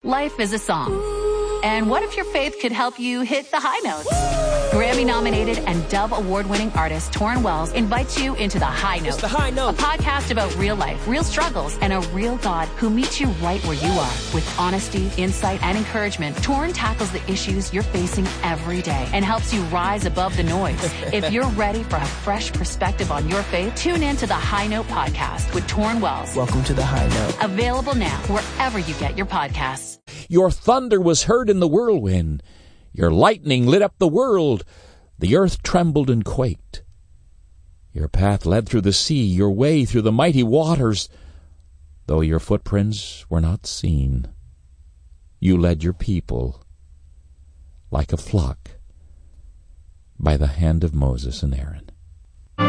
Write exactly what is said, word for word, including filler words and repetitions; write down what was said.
Life is a song. And what if your faith could help you hit the high notes? Grammy-nominated and Dove Award-winning artist Torrin Wells invites you into The High Note. It's The High Note. A podcast about real life, real struggles, and a real God who meets you right where you are. With honesty, insight, and encouragement, Torrin tackles the issues you're facing every day and helps you rise above the noise. If you're ready for a fresh perspective on your faith, tune in to The High Note podcast with Torrin Wells. Welcome to The High Note. Available now wherever you get your podcasts. Your thunder was heard in the whirlwind. Your lightning lit up the world. The earth trembled and quaked. Your path led through the sea, your way through the mighty waters. Though your footprints were not seen, you led your people like a flock by the hand of Moses and Aaron.